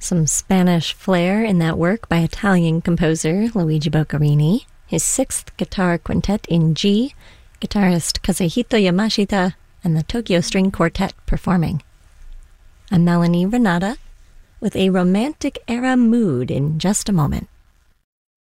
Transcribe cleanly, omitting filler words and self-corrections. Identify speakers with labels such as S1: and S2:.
S1: Some Spanish flair in that work by Italian composer Luigi Boccherini, his sixth guitar quintet in G, guitarist Kazuhito Yamashita, and the Tokyo String Quartet performing. I'm Melanie Renata with a romantic era mood in just a moment.